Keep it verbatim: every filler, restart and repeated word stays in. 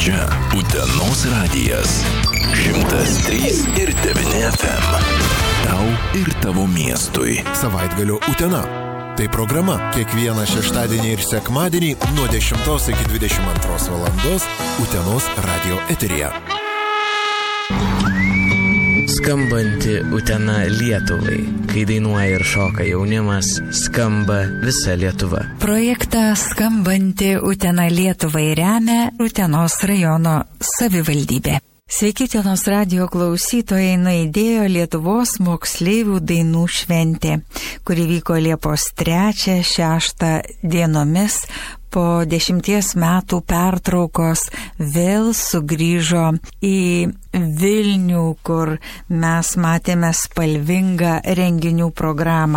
Čia Utenos radijas. šimtas trys ir devyni F M. Tau ir tavo miestui. Savaitgalio Utena. Tai programa kiekvieną šeštadienį ir sekmadienį nuo dešimtos iki dvidešimt antros valandos Utenos radio eteryje. Skambanti Utena Lietuvai. Kai dainuoja ir šoka jaunimas, skamba visa Lietuva. Projektą Skambanti Utena Lietuvai remia Utenos rajono savivaldybė. Sveiki, Utenos radio klausytojai, nuaidėjo Lietuvos moksleivių dainų šventė, kuri vyko Liepos trečią šeštą dienomis. Po dešimties metų pertraukos vėl sugrįžo į Vilnių, kur mes matėme spalvingą renginių programą.